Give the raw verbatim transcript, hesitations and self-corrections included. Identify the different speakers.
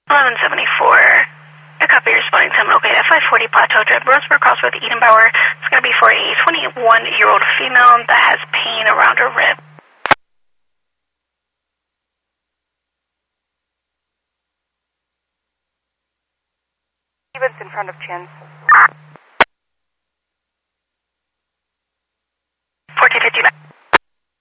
Speaker 1: eleven seventy-four. A copy responding to located at five forty Plateau Drive, Roseburg Crossroad, Edenbauer. It's going to be for a twenty-one-year-old female that has pain around her rib.
Speaker 2: Stevens in front of Chin.